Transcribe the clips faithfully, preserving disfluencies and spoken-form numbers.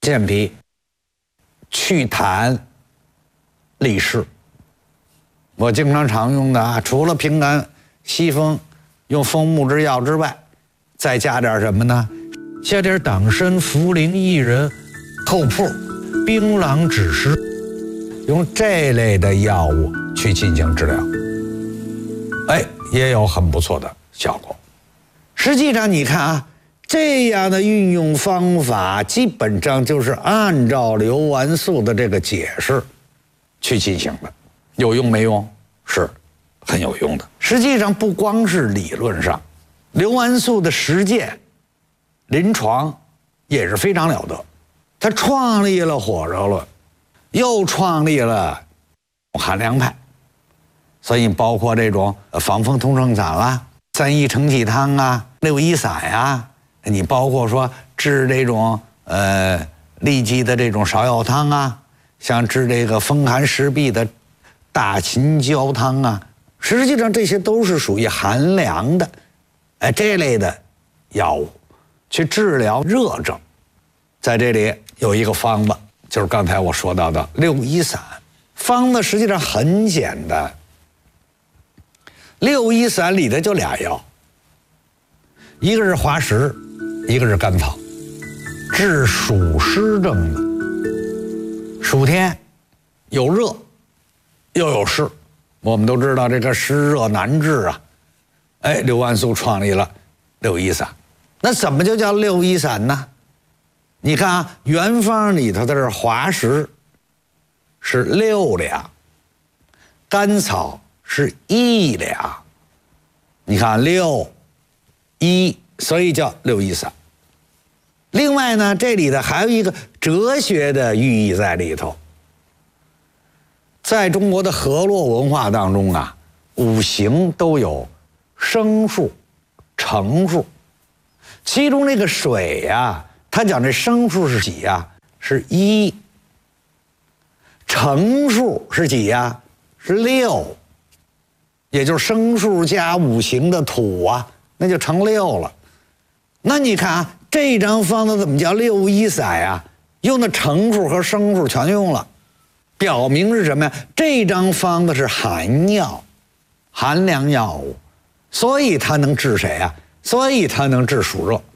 健脾、祛痰、利湿。我经常常用的啊，除了平肝息风用风木之药之外，再加点什么呢？加点党参、茯苓、薏仁、厚朴、槟榔、枳实，用这类的药物去进行治疗，哎，也有很不错的效果。实际上你看啊，这样的运用方法基本上就是按照刘完素的这个解释去进行的，有用没用？是很有用的。实际上不光是理论上，刘完素的实践临床也是非常了得。他创立了火热论，又创立了寒凉派，所以包括这种防风通圣散啦、三益承气汤啊、六一散呀，你包括说治这种呃痢疾的这种芍药汤啊，像治这个风寒湿痹的大秦椒汤啊，实际上这些都是属于寒凉的，哎这类的药物去治疗热症。在这里有一个方子，就是刚才我说到的六一散。方子实际上很简单，六一散里头就俩药，一个是滑石，一个是甘草，治暑湿症的。暑天有热又有湿，我们都知道这个湿热难治啊，哎，刘完素创立了六一散。那怎么就叫六一散呢？你看啊，原方里头的是滑石是六两，甘草是一两，你看六一，所以叫六一散。另外呢，这里头还有一个哲学的寓意在里头。在中国的河洛文化当中啊，五行都有生数、成数，其中这个水呀、啊，他讲这生数是几呀？是一。成数是几呀？是六。也就是生数加五行的土啊，那就成六了。那你看啊，这张方子怎么叫六一散呀？用的成数和生数全用了，表明是什么呀？这张方子是寒药，寒凉药物，所以它能治谁呀？所以它能治暑热。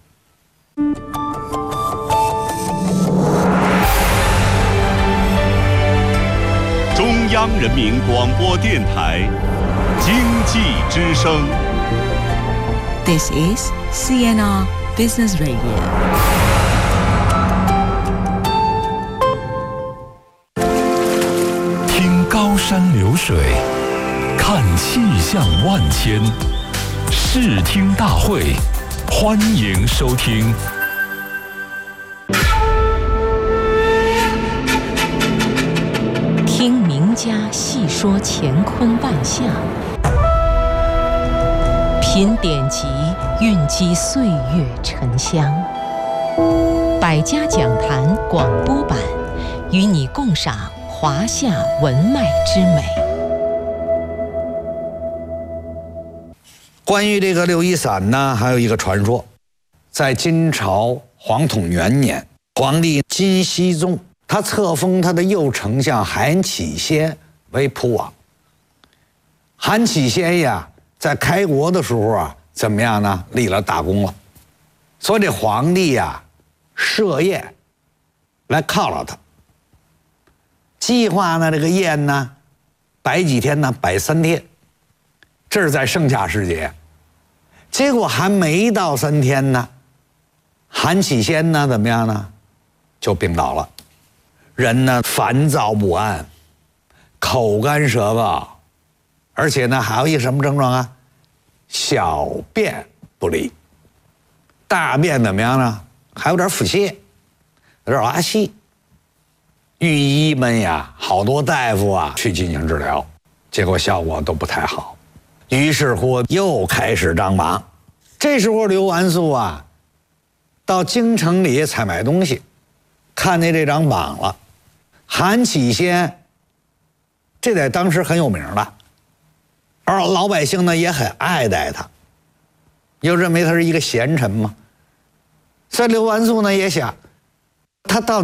中央人民广播电台经济之声。 This is C N R Business Radio。 听高山流水，看气象万千，视听大会，欢迎收听。 听名家细说乾坤万象，品典籍蕴积岁月沉香。百家讲坛广播版，与你共赏华夏文脉之美。 关于这个六一散呢，还有一个传说，在金朝皇统元年，皇帝金熙宗他册封他的右丞相韩启先为蒲王。韩启先呀，在开国的时候啊，怎么样呢？立了大功了，所以这皇帝呀，设宴来犒劳他。计划呢，这个宴呢，摆几天呢？摆三天，这是在盛夏时节。结果还没到三天呢，韩启先呢怎么样呢？就病倒了，人呢烦躁不安，口干舌燥，而且呢还有一个什么症状啊？小便不利，大便怎么样呢？还有点腹泻，有点拉稀。御医们呀，好多大夫啊去进行治疗，结果效果都不太好。于是乎又开始张榜。这时候刘完素啊，到京城里采买东西，看见这张榜了。韩启先，这在当时很有名了，而老百姓呢也很爱戴他，又认为他是一个贤臣嘛。所以刘完素呢也想，他到